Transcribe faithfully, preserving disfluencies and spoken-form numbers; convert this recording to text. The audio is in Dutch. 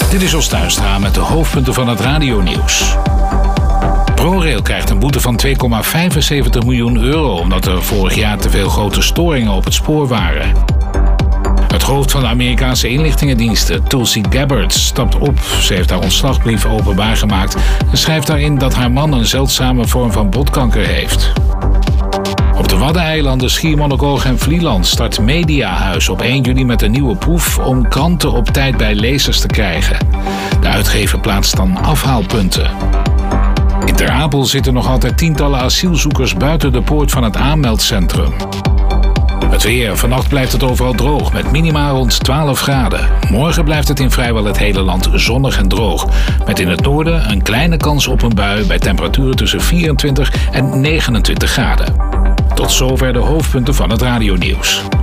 Dit is Jos Tuinstra met de hoofdpunten van het radionieuws. ProRail krijgt een boete van twee komma vijfenzeventig miljoen euro... omdat er vorig jaar te veel grote storingen op het spoor waren. Het hoofd van de Amerikaanse inlichtingendiensten, Tulsi Gabbard, stapt op. Ze heeft haar ontslagbrief openbaar gemaakt en schrijft daarin dat haar man een zeldzame vorm van botkanker heeft. Op de Waddeneilanden, Schiermonnikoog en Vlieland start Mediahuis op één juli met een nieuwe proef om kranten op tijd bij lezers te krijgen. De uitgever plaatst dan afhaalpunten. In Ter Apel zitten nog altijd tientallen asielzoekers buiten de poort van het aanmeldcentrum. Het weer. Vannacht blijft het overal droog met minima rond twaalf graden. Morgen blijft het in vrijwel het hele land zonnig en droog. Met in het noorden een kleine kans op een bui bij temperaturen tussen vierentwintig en negenentwintig graden. Tot zover de hoofdpunten van het radionieuws.